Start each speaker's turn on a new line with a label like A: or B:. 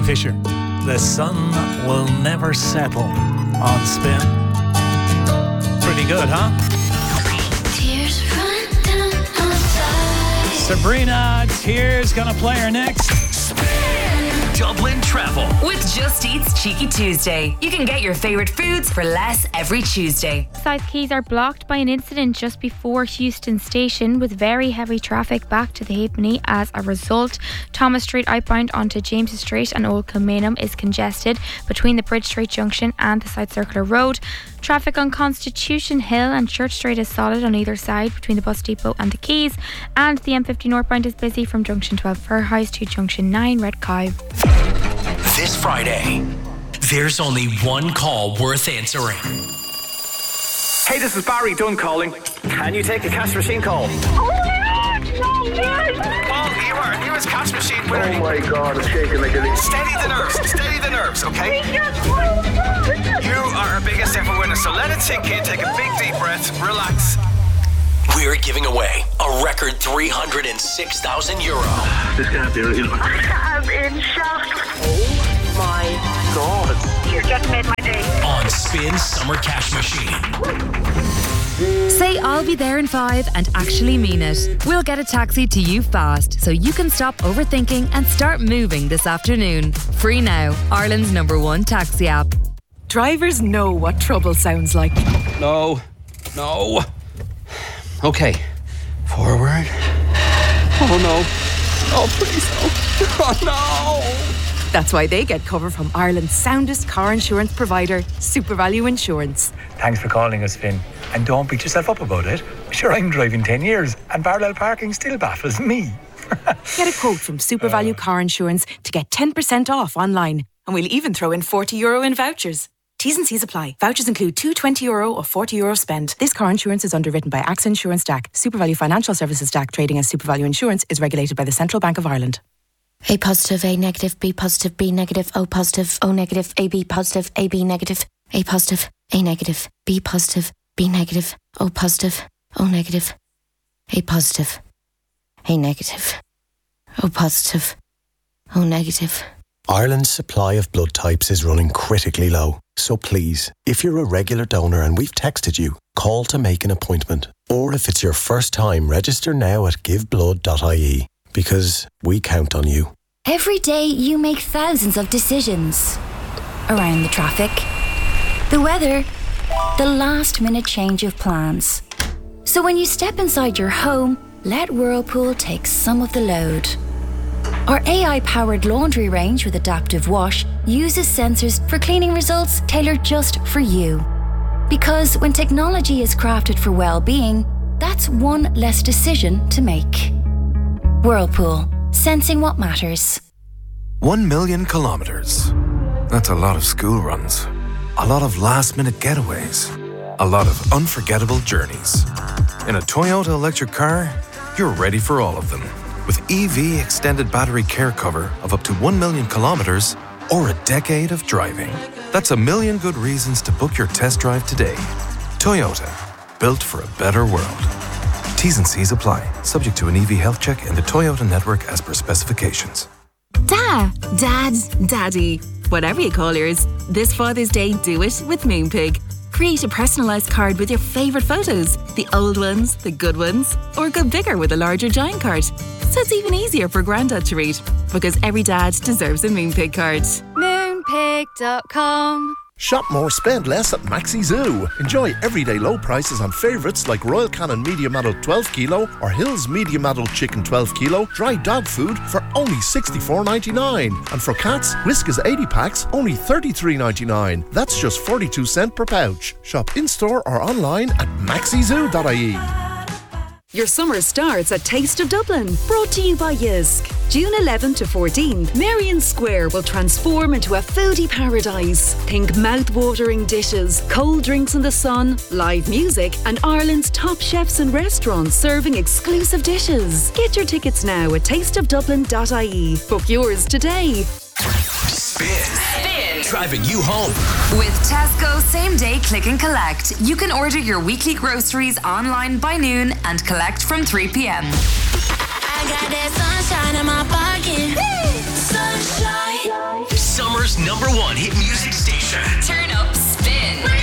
A: Fisher. The sun will never settle on Spin. Pretty good, huh?
B: Tears run down my side.
A: Sabrina Tears gonna play her next.
C: Dublin Travel.
D: With Just Eat's Cheeky Tuesday, you can get your favourite foods for less every Tuesday.
E: South Keys are blocked by an incident just before Houston Station with very heavy traffic back to the Halfpenny as a result. Thomas Street outbound onto James Street and Old Kilmainham is congested between the Bridge Street Junction and the South Circular Road. Traffic on Constitution Hill and Church Street is solid on either side between the bus depot and the Keys, and the M50 northbound is busy from Junction 12 Furhouse to Junction 9 Red Cow.
C: This Friday, there's only one call worth answering.
F: Hey, this is Barry Dunn calling. Can you take a cash machine call?
G: Oh my God, no, yes.
F: Paul, you are a newest cash machine winner.
H: Oh my God, I'm shaking like a leaf.
F: Steady the nerves, okay? You are our biggest ever winner, so let it sink in, take a big deep breath, relax.
C: We're giving away a record €306,000.
H: This can't be real.
G: I'm in shock.
H: Oh my God.
G: You just made my day.
C: On Spin Summer Cash Machine.
I: Say I'll be there in 5 and actually mean it. We'll get a taxi to you fast so you can stop overthinking and start moving this afternoon. Free now, Ireland's #1 taxi app.
J: Drivers know what trouble sounds like.
K: No. Okay, forward. Oh no. Oh please no. Oh no.
J: That's why they get cover from Ireland's soundest car insurance provider, SuperValue Insurance.
L: Thanks for calling us, Finn. And don't beat yourself up about it. Sure, I'm driving 10 years and parallel parking still baffles me.
J: Get a quote from SuperValue Car Insurance to get 10% off online. And we'll even throw in €40 in vouchers. T's and C's apply. Vouchers include two €20 or €40 spent. This car insurance is underwritten by AXA Insurance DAC. SuperValue Financial Services DAC trading as SuperValue Insurance is regulated by the Central Bank of Ireland.
B: A positive, A negative, B positive, B negative, O positive, O negative, AB positive, AB negative, A positive, A negative, B positive, B negative, O positive, O negative, A positive, A negative, O positive, O negative.
M: Ireland's supply of blood types is running critically low. So please, if you're a regular donor and we've texted you, call to make an appointment. Or if it's your first time, register now at giveblood.ie, because we count on you.
N: Every day you make thousands of decisions. Around the traffic, the weather, the last minute change of plans. So when you step inside your home, let Whirlpool take some of the load. Our AI-powered laundry range with Adaptive Wash uses sensors for cleaning results tailored just for you. Because when technology is crafted for well-being, that's one less decision to make. Whirlpool, sensing what matters.
O: 1 million kilometers. That's a lot of school runs. A lot of last-minute getaways. A lot of unforgettable journeys. In a Toyota electric car, you're ready for all of them. With EV extended battery care cover of up to 1 million kilometers or a decade of driving. That's a million good reasons to book your test drive today. Toyota, built for a better world. T's and C's apply, subject to an EV health check in the Toyota network as per specifications.
P: Dad, Daddy, whatever you call yours, this Father's Day do it with Moonpig. Create a personalised card with your favourite photos, the old ones, the good ones, or go bigger with a larger giant card. So it's even easier for Grandad to read, because every dad deserves a Moonpig card.
E: Moonpig.com.
Q: Shop more, spend less at Maxi Zoo. Enjoy everyday low prices on favourites like Royal Canin Medium Adult 12 kilo or Hills Medium Adult Chicken 12 kilo, dry dog food for only $64.99. And for cats, Whiskas 80 packs, only $33.99. That's just 42 cents per pouch. Shop in-store or online at maxizoo.ie.
R: Your summer starts at Taste of Dublin, brought to you by Jysk. June 11th to 14th, Merrion Square will transform into a foodie paradise. Think mouth-watering dishes, cold drinks in the sun, live music, and Ireland's top chefs and restaurants serving exclusive dishes. Get your tickets now at tasteofdublin.ie. Book yours today.
C: Spin. Driving you home.
D: With Tesco Same Day Click and Collect, you can order your weekly groceries online by noon and collect from 3 p.m.
B: I got that sunshine in my pocket. Sunshine.
C: #1 hit music station.
D: Turn up, spin.